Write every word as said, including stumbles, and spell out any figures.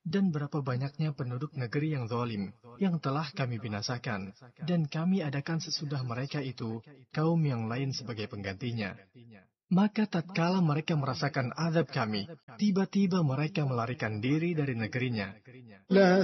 Dan berapa banyaknya penduduk negeri yang zalim, yang telah kami binasakan, dan kami adakan sesudah mereka itu, kaum yang lain sebagai penggantinya. Maka tatkala mereka merasakan azab kami, tiba-tiba mereka melarikan diri dari negerinya.